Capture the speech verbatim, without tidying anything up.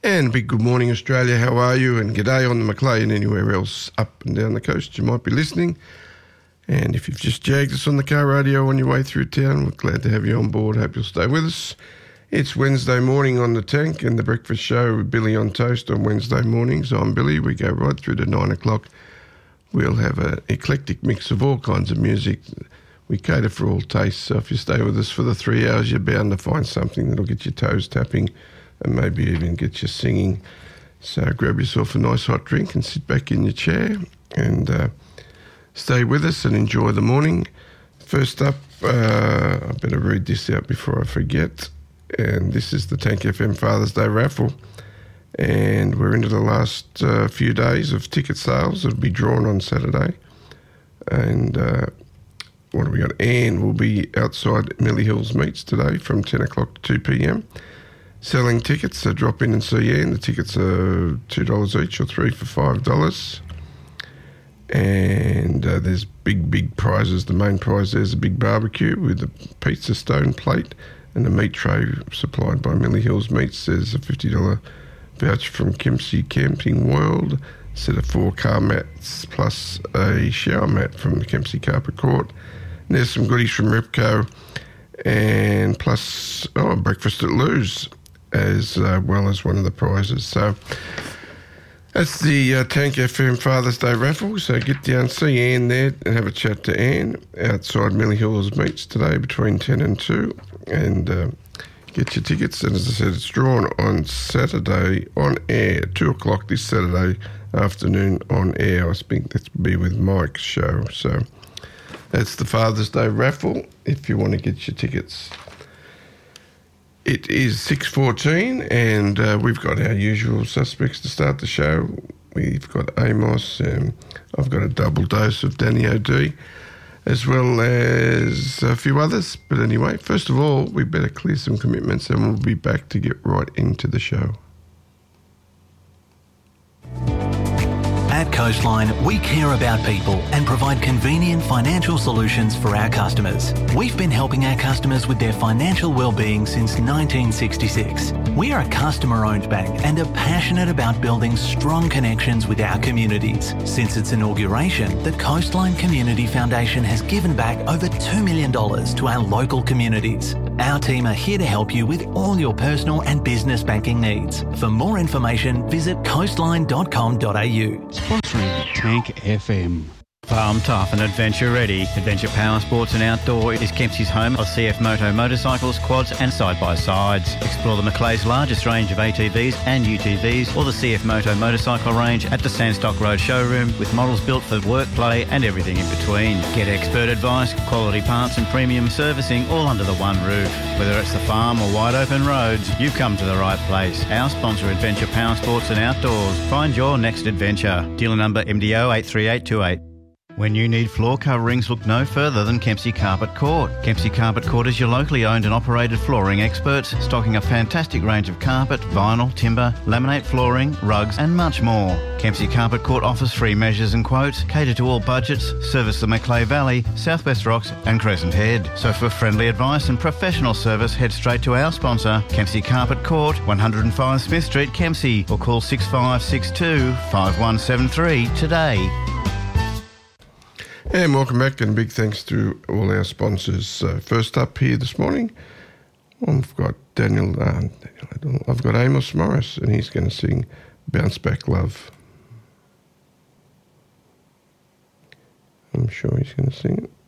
And a big good morning, Australia. How are you? And g'day on the Macleay and anywhere else up and down the coast you might be listening. And if you've just jagged us on the car radio on your way through town, we're glad to have you on board. Hope you'll stay with us. It's Wednesday morning on the Tank and the Breakfast Show with Billy on Toast on Wednesday mornings. I'm Billy. We go right through to nine o'clock. We'll have an eclectic mix of all kinds of music. We cater for all tastes, so if you stay with us for the three hours, you're bound to find something that'll get your toes tapping and maybe even get you singing. So grab yourself a nice hot drink and sit back in your chair and uh, stay with us and enjoy the morning. First up, uh, I better read this out before I forget. And this is the Tank F M Father's Day raffle. And we're into the last uh, few days of ticket sales. It'll be drawn on Saturday. And uh, what have we got? Anne will be outside Millie Hills Meats today from ten o'clock to two p.m. selling tickets. So drop in and see Anne. The tickets are two dollars each or three for five dollars. And uh, there's big, big prizes. The main prize there's a big barbecue with a pizza stone plate and a meat tray supplied by Millie Hills Meats. There's a fifty dollars voucher from Kempsey Camping World, a set of four car mats plus a shower mat from the Kempsey Carpet Court. And there's some goodies from Repco and plus oh, breakfast at Lou's as uh, well as one of the prizes. So that's the uh, Tank F M Father's Day raffle. So get down, see Anne there and have a chat to Anne outside Millie Hills Meats today between ten and two and uh, get your tickets. And as I said, it's drawn on Saturday on air, two o'clock this Saturday afternoon on air. I think that's be with Mike's show. So that's the Father's Day raffle if you want to get your tickets. It is six fourteen and uh, we've got our usual suspects to start the show. We've got Amos and I've got a double dose of Danny O'D as well as a few others. But anyway, first of all, we better clear some commitments and we'll be back to get right into the show. At Coastline, we care about people and provide convenient financial solutions for our customers. We've been helping our customers with their financial well-being since nineteen sixty-six. We are a customer-owned bank and are passionate about building strong connections with our communities. Since its inauguration, the Coastline Community Foundation has given back over two million dollars to our local communities. Our team are here to help you with all your personal and business banking needs. For more information, visit coastline dot com dot a u. Sponsoring Tank F M. Farm tough and adventure ready. Adventure Power Sports and Outdoor is Kempsey's home of C F Moto motorcycles, quads and side-by-sides. Explore the Macleay's largest range of A T Vs and U T Vs or the C F Moto motorcycle range at the Sandstock Road showroom with models built for work, play and everything in between. Get expert advice, quality parts and premium servicing all under the one roof. Whether it's the farm or wide open roads, you've come to the right place. Our sponsor, Adventure Power Sports and Outdoors. Find your next adventure. Dealer number M D O eight three eight two eight. When you need floor coverings, look no further than Kempsey Carpet Court. Kempsey Carpet Court is your locally owned and operated flooring experts, stocking a fantastic range of carpet, vinyl, timber, laminate flooring, rugs and much more. Kempsey Carpet Court offers free measures and quotes, cater to all budgets, service the Macleay Valley, Southwest Rocks and Crescent Head. So for friendly advice and professional service, head straight to our sponsor, Kempsey Carpet Court, one oh five Smith Street, Kempsey, or call six five six two, five one seven three today. And welcome back and big thanks to all our sponsors. Uh, first up here this morning, I've got Daniel, uh, Daniel, I've got Amos Morris and he's going to sing Bounce Back Love. I'm sure he's going to sing it.